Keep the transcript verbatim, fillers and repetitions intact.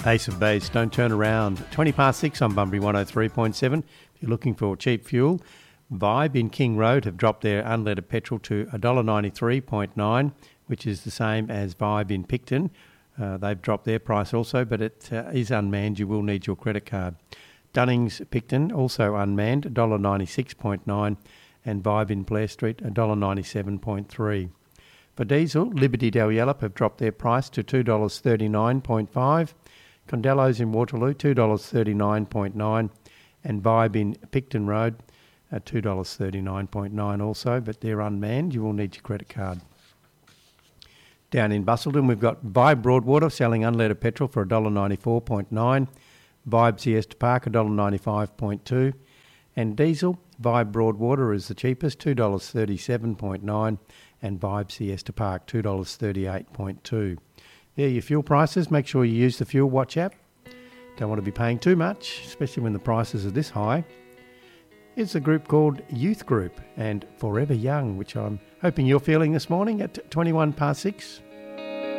Ace of Base, Don't Turn Around. twenty past six on Bunbury one oh three point seven. If you're looking for cheap fuel, Vibe in King Road have dropped their unleaded petrol to one dollar ninety-three point nine, which is the same as Vibe in Picton. Uh, they've dropped their price also, but it uh, is unmanned. You will need your credit card. Dunnings Picton, also unmanned, one dollar ninety-six point nine, and Vibe in Blair Street, one dollar ninety-seven point three. For diesel, Liberty Dalyellop have dropped their price to two dollars thirty-nine point five. Condello's in Waterloo, two dollars thirty-nine point nine, and Vibe in Picton Road at two dollars thirty-nine point nine also, but they're unmanned. You will need your credit card. Down in Bustleton, we've got Vibe Broadwater selling unleaded petrol for one dollar ninety-four point nine, Vibe Siesta Park one dollar ninety-five point two, and diesel, Vibe Broadwater is the cheapest, two dollars thirty-seven point nine, and Vibe Siesta Park two dollars thirty-eight point two. There are your fuel prices. Make sure you use the Fuel Watch app. Don't want to be paying too much, especially when the prices are this high. It's a group called Youth Group and Forever Young, which I'm hoping you're feeling this morning at twenty-one past six.